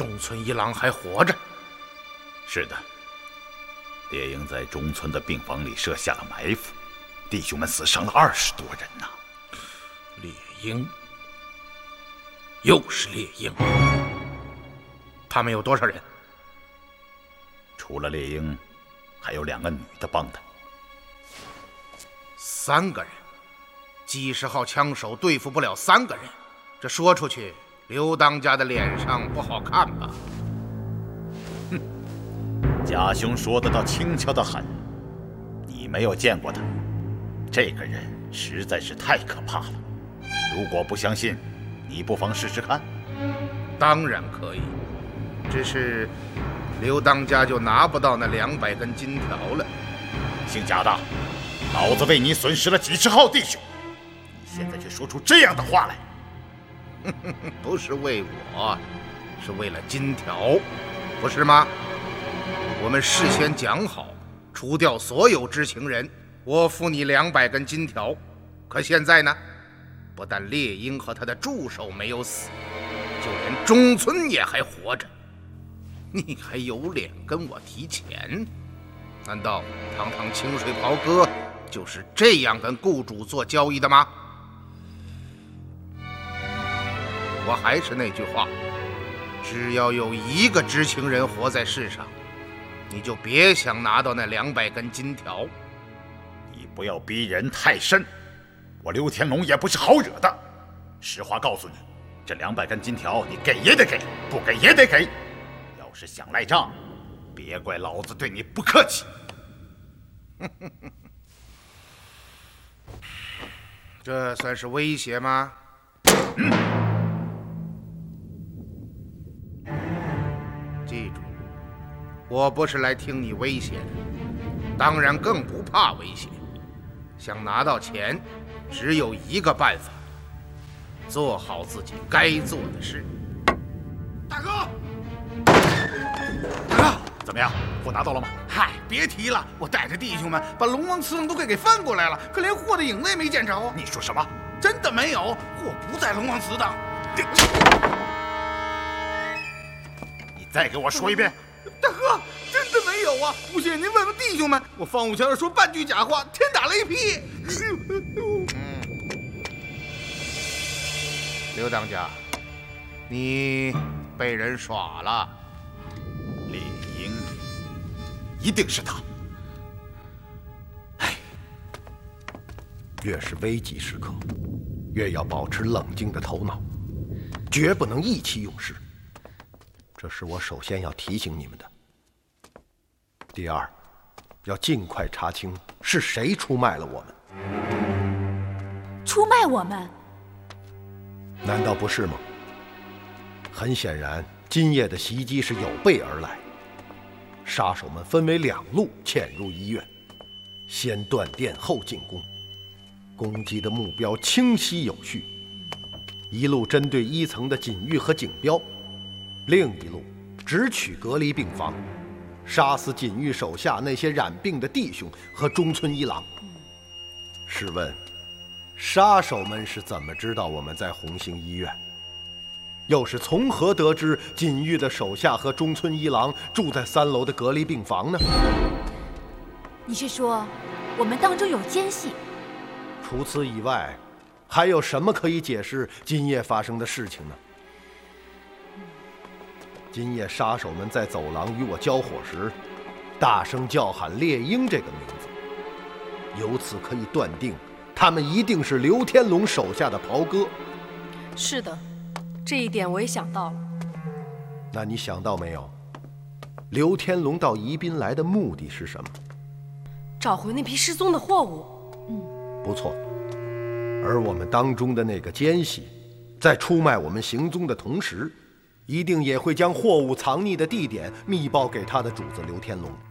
中村一郎还活着。 是的，猎鹰在中村的病房里设下了埋伏，弟兄们死伤了20多人呐。 猎鹰，又是猎鹰。他们有多少人？ 除了猎鹰，还有2个女的帮他。 3个人，几十号枪手对付不了3个人，这说出去，刘当家的脸上不好看吧？ 哼，家兄说的倒轻巧的很。你没有见过他，这个人实在是太可怕了。如果不相信，你不妨试试看。 当然可以，只是刘当家就拿不到那200根金条了。 姓贾的，老子为你损失了几十号弟兄，你现在却说出这样的话来。 不是为我，是为了金条，不是吗？我们事先讲好，除掉所有知情人，我付你200根金条。可现在呢，不但猎鹰和他的助手没有死，就连中村也还活着。你还有脸跟我提钱？难道堂堂清水袍哥就是这样跟雇主做交易的吗？我还是那句话，只要有1个知情人活在世上，你就别想拿到那200根金条。 你不要逼人太甚，我刘天龙也不是好惹的。实话告诉你，这200根金条你给也得给，不给也得给。要是想赖账，别怪老子对你不客气。 这算是威胁吗？记住，我不是来听你威胁的，当然更不怕威胁。想拿到钱，只有1个办法：做好自己该做的事。大哥，大哥， 怎么样？货拿到了吗？ 嗨，别提了，我带着弟兄们把龙王祠堂都快给翻过来了，可连货的影子也没见着。 你说什么？ 真的没有，货不在龙王祠堂。 你再给我说一遍。 大哥，真的没有啊！不信您问问弟兄们，我方武强说半句假话，天打雷劈。 刘当家，你被人耍了。 猎鹰，一定是他。哎， 越是危急时刻，越要保持冷静的头脑，绝不能意气用事。这是我首先要提醒你们的。第二，要尽快查清是谁出卖了我们。 出卖我们？ 难道不是吗？很显然，今夜的袭击是有备而来。杀手们分为2路潜入医院，先断电后进攻，攻击的目标清晰有序。一路针对1层的锦玉和景彪，另一路直取隔离病房，杀死锦玉手下那些染病的弟兄和中村一郎。试问，杀手们是怎么知道我们在红星医院？又是从何得知锦玉的手下和中村一郎住在3楼的隔离病房呢？ 你是说我们当中有奸细？ 除此以外，还有什么可以解释今夜发生的事情呢？今夜杀手们在走廊与我交火时，大声叫喊猎鹰这个名字，由此可以断定，他们一定是刘天龙手下的袍哥。 是的，这一点我也想到了。 那你想到没有？刘天龙到宜宾来的目的是什么？ 找回那批失踪的货物。 不错。而我们当中的那个奸细，在出卖我们行踪的同时，一定也会将货物藏匿的地点密报给他的主子刘天龙。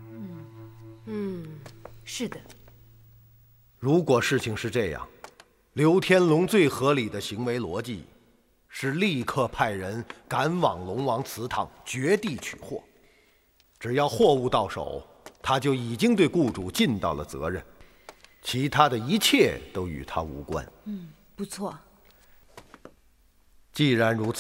是的。 如果事情是这样，刘天龙最合理的行为逻辑是立刻派人赶往龙王祠堂，绝地取货。只要货物到手，他就已经对雇主尽到了责任，其他的一切都与他无关。 不错。 既然如此，